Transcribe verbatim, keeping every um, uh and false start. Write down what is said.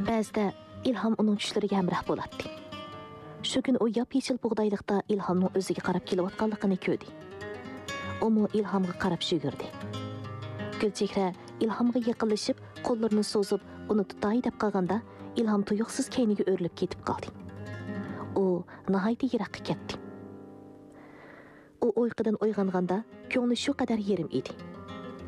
Ba'zida Ilhom uning tushlariga hamroh bo'ladi. Shu kun u yop-yechil bug'doyliqda Ilhomning o'ziga qarab kelayotganligini ko'rdi. U mo Ilhomga qarab yugurdi. Gulchehra Ilhomga yaqinlashib, qo'llarini so'zib, uni tutay deb qolganda, Ilhom tuyuqsiz kayniga o'rilib ketib qoldi. U nihoyatda yiroqqa ketdi. U uyqudan uyg'onganda ko'ngli shu qadar yerim edi.